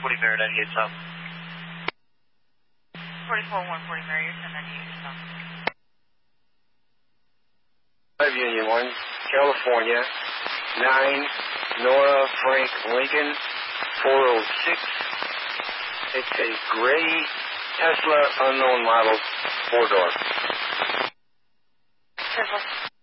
140 Mary, 98 South. 44 140 Mary, you're 1098 South. 5 Union 1, California, 9 Nora Frank Lincoln, 406. It's a gray Tesla unknown model, 4-door. Circle.